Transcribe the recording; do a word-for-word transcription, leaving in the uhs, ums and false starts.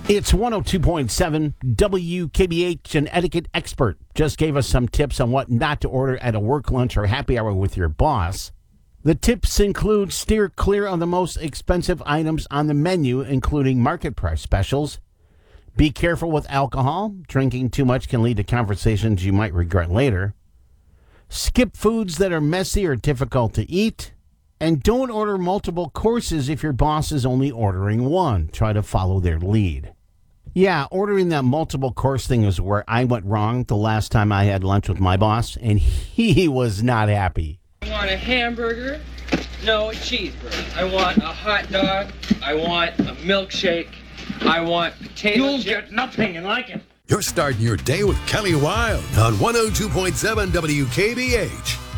It's one oh two point seven W K B H. An etiquette expert just gave us some tips on what not to order at a work lunch or happy hour with your boss. The tips include steer clear of the most expensive items on the menu, including market price specials. Be careful with alcohol. Drinking too much can lead to conversations you might regret later. Skip foods that are messy or difficult to eat. And don't order multiple courses if your boss is only ordering one. Try to follow their lead. Yeah, ordering that multiple course thing is where I went wrong the last time I had lunch with my boss, and he was not happy. I want a hamburger, no, a cheeseburger. I want a hot dog. I want a milkshake. I want potato You'll chips. get nothing and like it. You're starting your day with Kelly Wilde on one oh two point seven W K B H.